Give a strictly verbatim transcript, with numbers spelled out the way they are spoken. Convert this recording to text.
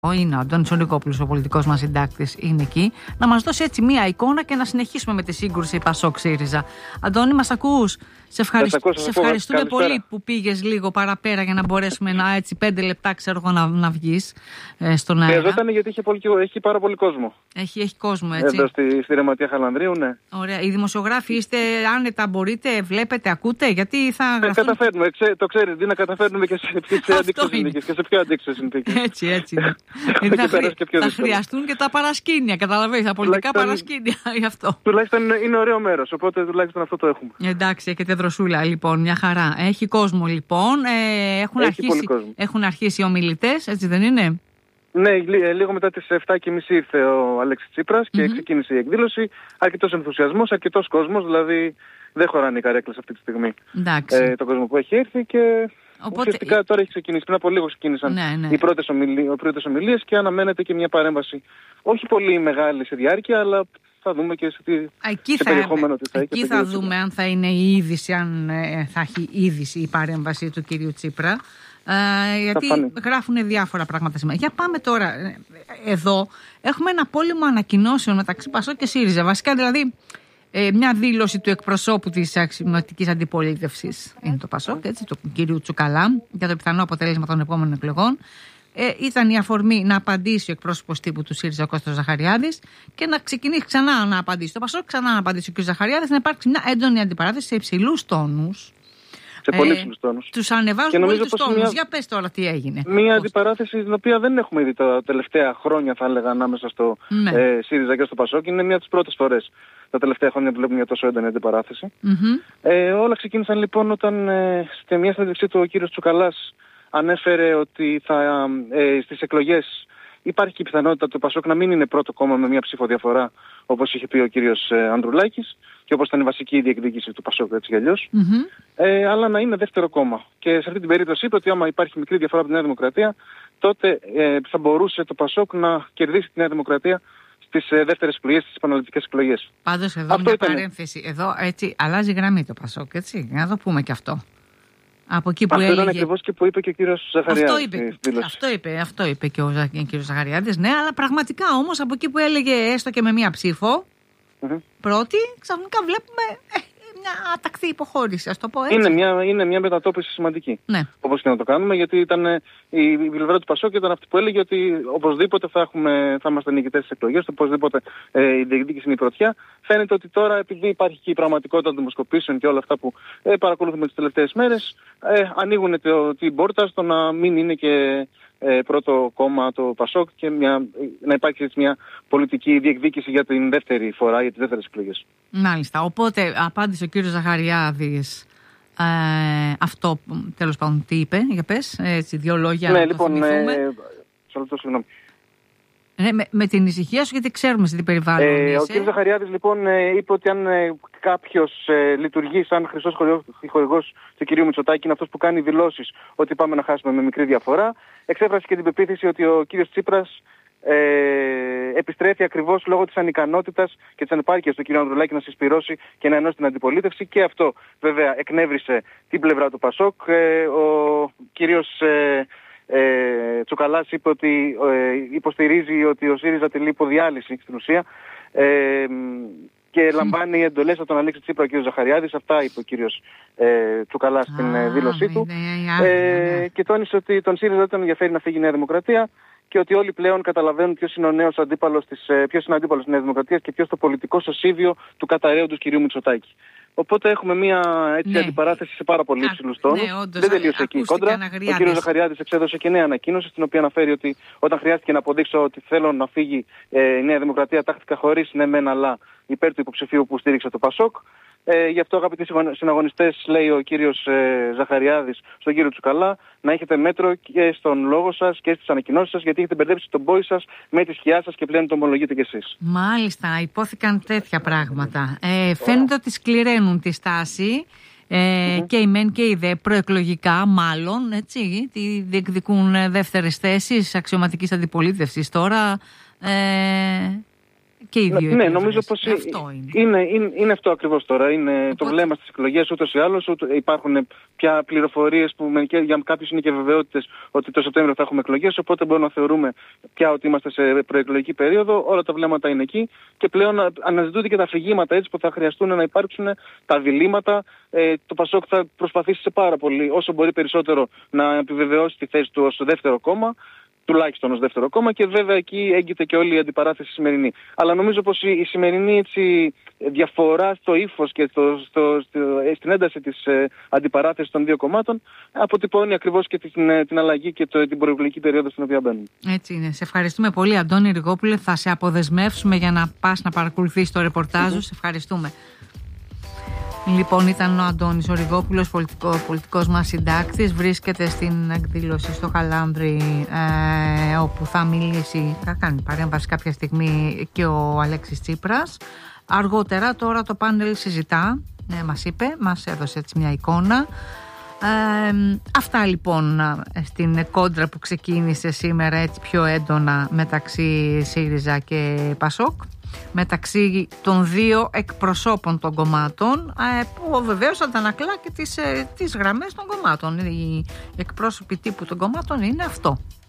Είναι ο Αντώνης ο Νικόπουλος, ο πολιτικός μας συντάκτης, είναι εκεί, να μας δώσει έτσι μία εικόνα και να συνεχίσουμε με τη σύγκρουση Πασόκ ΣΥΡΙΖΑ. Αντώνη, μας ακούς? Σε, ευχαριστ... ακούω, σε ευχαριστούμε καλησπέρα. πολύ που πήγες λίγο παραπέρα για να μπορέσουμε να έτσι πέντε λεπτά ξέρω εγώ να, να βγεις ε, στον αέρα. Εδώ ήταν γιατί έχει, πολύ, έχει πάρα πολύ κόσμο. Έχει, έχει κόσμο, έτσι. Εδώ στη, στη Ρεματεία Χαλανδρίου, ναι. Ωραία. Οι δημοσιογράφοι είστε άνετα, μπορείτε, βλέπετε, ακούτε, γιατί θα γραφτούν... Ε, καταφέρνουμε, ξέ, το ξέρεις, Δίνα, καταφέρνουμε και σε ποιες αντίξεις συνθήκες και σε πιο αντίξεις συνθήκες. Έτσι, έτσι. Γιατί θα, χρει... θα χρειαστούν και τα παρασκήνια, καταλαβαίνεις, τα πολιτικά παρασκήνια γι' αυτό. Τουλάχιστον είναι ωραίο μέρος, οπότε τουλάχιστον αυτό το έχουμε. Εντάξει, έχετε δροσούλα, λοιπόν, μια χαρά. Έχει κόσμο, λοιπόν. Ε, έχουν, Έχει αρχίσει, κόσμο. έχουν αρχίσει οι ομιλητές, έτσι δεν είναι? Ναι, λίγο μετά τις εφτά και μισή ήρθε ο Αλέξης Τσίπρας και Mm-hmm. ξεκίνησε η εκδήλωση. Αρκετός ενθουσιασμός, αρκετός κόσμος, δηλαδή δεν χωράνε οι καρέκλες αυτή τη στιγμή. Ε, τον κόσμο που έχει έρθει και οπότε... ουσιαστικά τώρα έχει ξεκινήσει. Πριν από λίγο ξεκίνησαν ναι, ναι. οι πρώτες, ομιλί... οι πρώτες ομιλίες και αναμένεται και μια παρέμβαση. Όχι πολύ μεγάλη σε διάρκεια, αλλά θα δούμε και σε, τι... εκεί σε θα... περιεχόμενο τι θα έχει. Εκεί θα δούμε αν θα είναι η είδηση, αν ε, θα έχει είδηση η παρέμβαση του κυρίου Τσίπρα. Ε, γιατί γράφουν διάφορα πράγματα σήμερα. Για πάμε τώρα. Εδώ έχουμε ένα πόλεμο ανακοινώσεων μεταξύ Πασόκ και ΣΥΡΙΖΑ. Βασικά δηλαδή ε, μια δήλωση του εκπροσώπου της αξιωματικής αντιπολίτευσης είναι το Πασόκ, έτσι, του κυρίου Τσουκαλά, για το πιθανό αποτέλεσμα των επόμενων εκλογών. Ε, ήταν η αφορμή να απαντήσει ο εκπρόσωπος τύπου του ΣΥΡΙΖΑ, ο Κώστας Ζαχαριάδης, και να ξεκινήσει ξανά να απαντήσει το Πασόκ, ξανά να απαντήσει ο κ. Ζαχαριάδης, να υπάρξει μια έντονη αντιπαράθεση σε υψηλούς τόνους. Σε πολύ ψηλούς τόνους. Τους ανεβάζουν πολύ τους τόνους. Μια... Για πες τώρα τι έγινε. Μια αντιπαράθεση την οποία δεν έχουμε δει τα τελευταία χρόνια, θα έλεγα, ανάμεσα στο ναι. ε, ΣΥΡΙΖΑ και στο Πασόκ. Είναι μια από τις πρώτες φορές τα τελευταία χρόνια που βλέπουμε μια τόσο έντονη αντιπαράθεση. Mm-hmm. Ε, όλα ξεκίνησαν λοιπόν όταν ε, σε μια συνέντευξή του ο κύριος Τσουκαλάς ανέφερε ότι θα, ε, στις εκλογές υπάρχει και η πιθανότητα το Πασόκ να μην είναι πρώτο κόμμα με μια ψηφοδιαφορά, όπως είχε πει ο κύριος ε, Ανδρουλάκης και όπως ήταν η βασική διεκδίκηση του Πασόκ, έτσι κι αλλιώς, mm-hmm. ε, αλλά να είναι δεύτερο κόμμα. Και σε αυτή την περίπτωση είπε ότι άμα υπάρχει μικρή διαφορά από τη Νέα Δημοκρατία, τότε ε, θα μπορούσε το Πασόκ να κερδίσει τη Νέα Δημοκρατία στις ε, δεύτερες εκλογές, στις επαναληπτικές εκλογές. Πάντως εδώ αυτό μια ήταν... παρένθεση. Εδώ έτσι αλλάζει γραμμή το Πασόκ, έτσι. Να το πούμε και αυτό. Από εκεί που αυτό έλεγε... ήταν ακριβώς και που είπε και ο κύριος Ζαχαριάδης. Αυτό είπε, αυτό είπε, αυτό είπε και ο κύριος Ζαχαριάδης, ναι, αλλά πραγματικά όμως από εκεί που έλεγε έστω και με μία ψήφο, mm-hmm. πρώτη, ξαφνικά βλέπουμε ε, μια ατακτή υποχώρηση, ας το πω έτσι. Είναι μια, είναι μια μετατόπιση σημαντική, ναι. όπως και να το κάνουμε, γιατί ήταν, η, η πλευρά του Πασόκ ήταν αυτή που έλεγε ότι οπωσδήποτε θα, έχουμε, θα είμαστε νικητές στις εκλογές, οπωσδήποτε ε, η διεκδίκηση είναι η πρωτιά. Φαίνεται ότι τώρα, επειδή υπάρχει και η πραγματικότητα των δημοσκοπήσεων και όλα αυτά που ε, παρακολουθούμε τις τελευταίες μέρες, ε, ανοίγουν το, την πόρτα στο να μην είναι και ε, πρώτο κόμμα το Πασόκ και μια, να υπάρχει έτσι μια πολιτική διεκδίκηση για την δεύτερη φορά, για τις δεύτερες εκλογές. Μάλιστα. Οπότε απάντησε ο κύριος Ζαχαριάδης ε, αυτό, τέλος πάντων, τι είπε, για πες, έτσι, δύο λόγια ναι, να λοιπόν, το θυμηθούμε. Ε, σαλτώ, συγγνώμη. Ναι, με, με την ησυχία σου, γιατί ξέρουμε σε τι περιβάλλον ε, είσαι. Ο κ. Ζαχαριάδης λοιπόν ε, είπε ότι αν ε, κάποιος ε, λειτουργεί σαν χρυσός χορηγός του κ. Μητσοτάκη, είναι αυτός που κάνει δηλώσεις ότι πάμε να χάσουμε με μικρή διαφορά. Εξέφρασε και την πεποίθηση ότι ο κ. Τσίπρας ε, επιστρέφει ακριβώς λόγω της ανικανότητας και της ανεπάρκειας του κ. Ανδρουλάκη να συσπυρώσει και να ενώσει την αντιπολίτευση, και αυτό βέβαια εκνεύρισε την πλευρά του Πασόκ. Ε, ο κύριος ε, Ε, Τσουκαλάς είπε ότι ε, υποστηρίζει ότι ο ΣΥΡΙΖΑ τελεί υποδιάλυση στην ουσία ε, και λαμβάνει εντολές από τον Αλέξη Τσίπρα και ο κ. Ζαχαριάδης. Αυτά είπε ο κύριος ε, Τσουκαλάς στην ε, δήλωσή του ε, και τόνισε ότι τον ΣΥΡΙΖΑ δεν τον ενδιαφέρει να φύγει η Νέα Δημοκρατία και ότι όλοι πλέον καταλαβαίνουν ποιος είναι ο νέος αντίπαλος της, ποιος είναι ο αντίπαλος της Νέας Δημοκρατίας και ποιος το πολιτικό σωσίβιο του καταραίοντος κ. Μητσοτάκη. Οπότε έχουμε μια έτσι ναι. αντιπαράθεση σε πάρα πολύ υψηλούς τόνους. Ναι, δεν τελείωσε εκεί η κόντρα. Ο κ. Ζαχαριάδης εξέδωσε και νέα ανακοίνωση, στην οποία αναφέρει ότι όταν χρειάστηκε να αποδείξω ότι θέλω να φύγει ε, η Νέα Δημοκρατία, τάχθηκα χωρίς ναι μεν αλλά υπέρ του υποψηφίου που στήριξε το Πασόκ. Ε, γι' αυτό, αγαπητοί συναγωνιστές, λέει ο κύριος ε, Ζαχαριάδης στον κύριο Τσουκαλά, να έχετε μέτρο και στον λόγο σας και στις ανακοινώσεις σας, γιατί έχετε μπερδέψει τον πόη σας με τη σκιά σας και πλέον το ομολογείτε κι εσείς. Μάλιστα, υπόθηκαν τέτοια πράγματα. Ε, φαίνεται ότι σκληραίνουν τη στάση ε, mm-hmm. και η ΜΕΝ και η ΔΕ προεκλογικά, μάλλον, έτσι, τι διεκδικούν δεύτερες θέσεις αξιωματικής αντιπολίτευσης τώρα. Ε, Και οι δύο. Ναι, νομίζω πως αυτό είναι. Είναι, είναι, είναι αυτό ακριβώς τώρα. Είναι Οπότε... το βλέμμα στις εκλογές ούτως ή άλλως. Ούτε, υπάρχουν πια πληροφορίες που για κάποιους είναι και βεβαιότητες ότι το Σεπτέμβριο θα έχουμε εκλογές. Οπότε μπορούμε να θεωρούμε πια ότι είμαστε σε προεκλογική περίοδο. Όλα τα βλέμματα είναι εκεί. Και πλέον αναζητούνται και τα αφηγήματα έτσι που θα χρειαστούν να υπάρξουν, τα διλήμματα. Ε, το Πασόκ θα προσπαθήσει σε πάρα πολύ, όσο μπορεί περισσότερο, να επιβεβαιώσει τη θέση του ως δεύτερο κόμμα. Τουλάχιστον ως δεύτερο κόμμα, και βέβαια εκεί έγκυται και όλη η αντιπαράθεση σημερινή. Αλλά νομίζω πως η, η σημερινή έτσι, διαφορά στο ύφος και στο, στο, στο, στην ένταση της ε, αντιπαράθεσης των δύο κομμάτων αποτυπώνει ακριβώς και την, ε, την αλλαγή και το, την προεκλογική περίοδο στην οποία μπαίνουμε. Έτσι είναι. Σε ευχαριστούμε πολύ, Αντώνη Ριγόπουλε. Θα σε αποδεσμεύσουμε για να πας να παρακολουθείς το ρεπορτάζ. Mm-hmm. Σε ευχαριστούμε. Λοιπόν, ήταν ο Αντώνης ο Ριγόπουλος, πολιτικό, πολιτικός μας συντάκτης. Βρίσκεται στην εκδήλωση στο Χαλάνδρι, ε, όπου θα μιλήσει, θα κάνει παρέμβαση κάποια στιγμή και ο Αλέξης Τσίπρας. Αργότερα τώρα το πάνελ συζητά, ε, μας είπε, μας έδωσε έτσι μια εικόνα. Ε, αυτά λοιπόν στην κόντρα που ξεκίνησε σήμερα έτσι πιο έντονα μεταξύ ΣΥΡΙΖΑ και ΠΑΣΟΚ, μεταξύ των δύο εκπροσώπων των κομμάτων, που βεβαίως αντανακλά και τις, τις γραμμές των κομμάτων. Οι εκπρόσωποι τύπου των κομμάτων είναι αυτό.